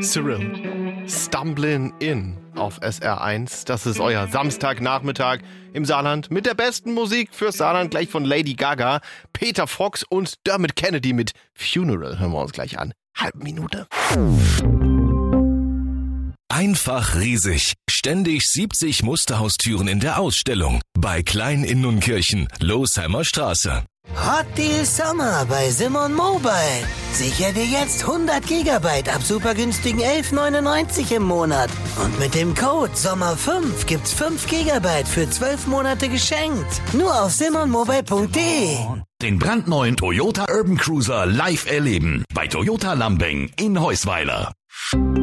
Cyril, Stumblin' In auf SR1. Das ist euer Samstagnachmittag im Saarland mit der besten Musik fürs Saarland, gleich von Lady Gaga, Peter Fox und Dermot Kennedy mit Funeral. Hören wir uns gleich an. Halbe Minute. Einfach riesig. Ständig 70 Musterhaustüren in der Ausstellung. Bei Klein in Nunkirchen, Losheimer Straße. Hot Deal Sommer bei Simon Mobile. Sicher dir jetzt 100 Gigabyte ab super günstigen 11,99 im Monat. Und mit dem Code SOMMER5 gibt's 5 Gigabyte für 12 Monate geschenkt. Nur auf simonmobile.de. Den brandneuen Toyota Urban Cruiser live erleben. Bei Toyota Lambing in Heusweiler.